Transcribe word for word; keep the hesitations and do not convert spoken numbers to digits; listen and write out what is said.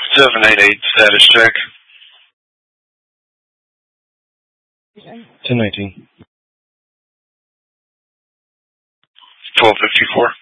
seven eight eight status check. ten nineteen. twelve fifty-four.